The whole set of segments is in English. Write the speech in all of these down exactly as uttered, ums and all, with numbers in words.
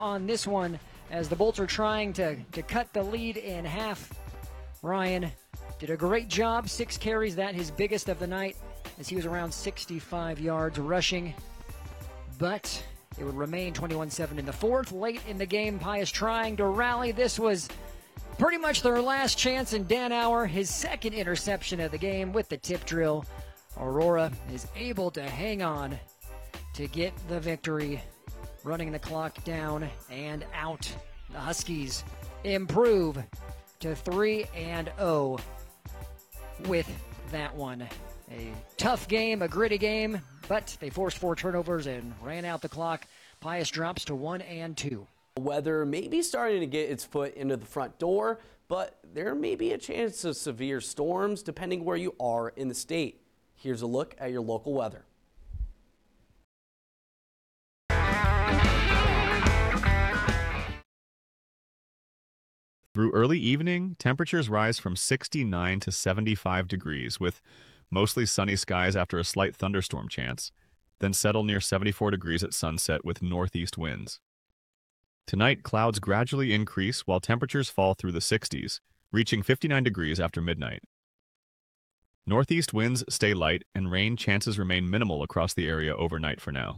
on this one as the Bolts are trying to, to cut the lead in half. Ryan did a great job, six carries, that his biggest of the night, as he was around sixty-five yards rushing. But it would remain twenty-one seven in the fourth. Late in the game, Pius trying to rally. This was pretty much their last chance, and Dan Auer, his second interception of the game with the tip drill. Aurora is able to hang on to get the victory, running the clock down and out. The Huskies improve to three and oh with that one. A tough game, a gritty game, but they forced four turnovers and ran out the clock. Pius drops to one and two. Weather may be starting to get its foot into the front door, but there may be a chance of severe storms depending where you are in the state. Here's a look at your local weather. Through early evening, temperatures rise from sixty-nine to seventy-five degrees, with mostly sunny skies after a slight thunderstorm chance, then settle near seventy-four degrees at sunset with northeast winds. Tonight, clouds gradually increase while temperatures fall through the sixties, reaching fifty-nine degrees after midnight. Northeast winds stay light and rain chances remain minimal across the area overnight for now.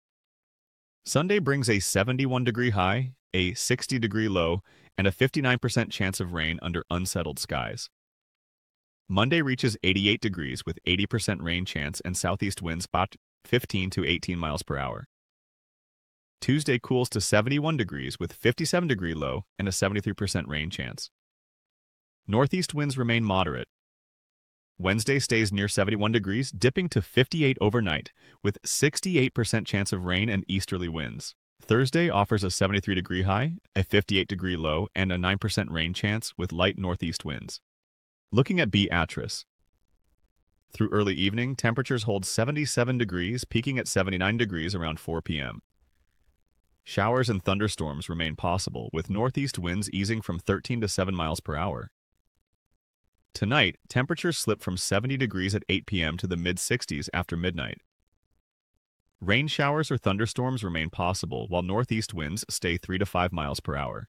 Sunday brings a seventy-one degree high, a sixty degree low, and a fifty-nine percent chance of rain under unsettled skies. Monday reaches eighty-eight degrees with eighty percent rain chance and southeast winds about fifteen to eighteen miles per hour. Tuesday cools to seventy-one degrees with fifty-seven degree low and a seventy-three percent rain chance. Northeast winds remain moderate. Wednesday stays near seventy-one degrees, dipping to fifty-eight overnight with sixty-eight percent chance of rain and easterly winds. Thursday offers a seventy-three degree high, a fifty-eight degree low, and a nine percent rain chance with light northeast winds. Looking at Beatrice. Through early evening, temperatures hold seventy-seven degrees, peaking at seventy-nine degrees around four p m Showers and thunderstorms remain possible, with northeast winds easing from thirteen to seven miles per hour. Tonight, temperatures slip from seventy degrees at eight p m to the mid-sixties after midnight. Rain showers or thunderstorms remain possible, while northeast winds stay three to five miles per hour.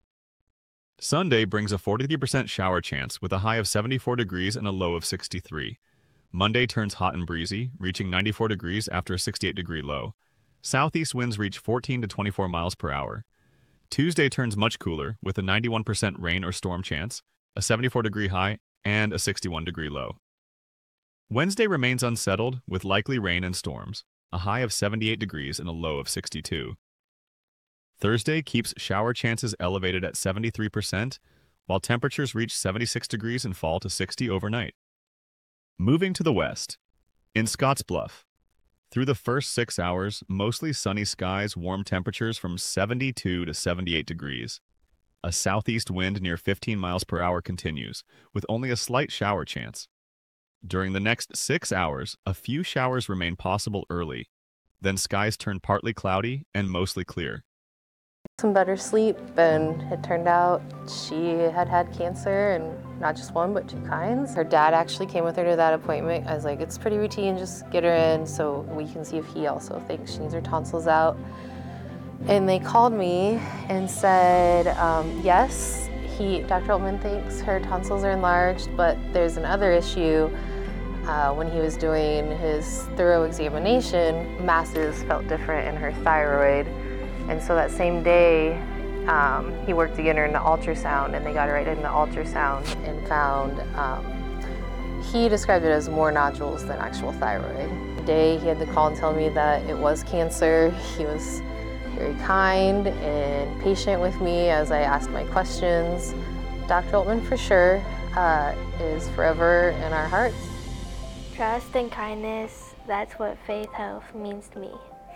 Sunday brings a forty-three percent shower chance with a high of seventy-four degrees and a low of sixty-three. Monday turns hot and breezy, reaching ninety-four degrees after a sixty-eight degree low. Southeast winds reach fourteen to twenty-four miles per hour. Tuesday turns much cooler with a ninety-one percent rain or storm chance, a seventy-four degree high, and a sixty-one degree low. Wednesday remains unsettled with likely rain and storms, a high of seventy-eight degrees and a low of sixty-two. Thursday keeps shower chances elevated at seventy-three percent, while temperatures reach seventy-six degrees and fall to sixty overnight. Moving to the west. In Scottsbluff. Through the first six hours, mostly sunny skies, warm temperatures from seventy-two to seventy-eight degrees. A southeast wind near fifteen miles per hour continues, with only a slight shower chance. During the next six hours, a few showers remain possible early. Then skies turn partly cloudy and mostly clear. Some better sleep, and it turned out she had had cancer, and not just one, but two kinds. Her dad actually came with her to that appointment. I was like, it's pretty routine, just get her in so we can see if he also thinks she needs her tonsils out. And they called me and said, um, yes, he, Doctor Altman thinks her tonsils are enlarged, but there's another issue. Uh, when he was doing his thorough examination, masses felt different in her thyroid. And so that same day, um, he worked to get her in the ultrasound, and they got her right in the ultrasound and found, um, he described it as more nodules than actual thyroid. The day he had to call and tell me that it was cancer, he was very kind and patient with me as I asked my questions. Doctor Altman, for sure, uh, is forever in our hearts. Trust and kindness, that's what Faith Health means to me.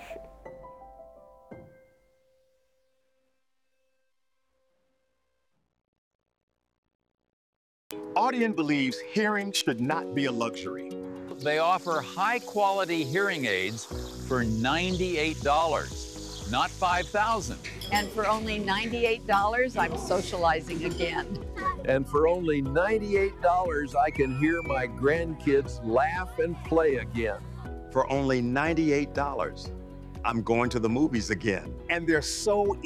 Audien believes hearing should not be a luxury. They offer high-quality hearing aids for ninety-eight dollars, not five thousand dollars. And for only ninety-eight dollars, I'm socializing again. And for only ninety-eight dollars, I can hear my grandkids laugh and play again. For only ninety-eight dollars, I'm going to the movies again. And they're so